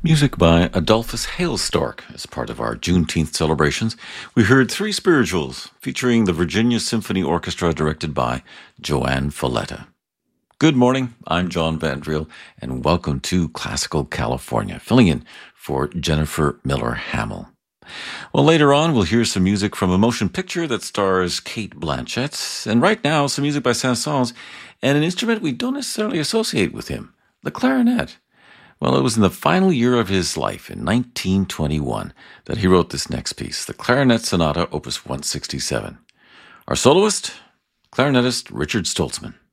Music by Adolphus Hailstork as part of our Juneteenth celebrations. We heard three spirituals featuring the Virginia Symphony Orchestra directed by Joanne Falletta. Good morning, I'm John Vandriel, and welcome to Classical California, filling in for Jennifer Miller Hamill. Well, later on, we'll hear some music from a motion picture that stars Cate Blanchett, and right now, some music by Saint-Saëns, and an instrument we don't necessarily associate with him, the clarinet. Well, it was in the final year of his life, in 1921, that he wrote this next piece, the Clarinet Sonata, Opus 167. Our soloist, clarinetist Richard Stoltzman.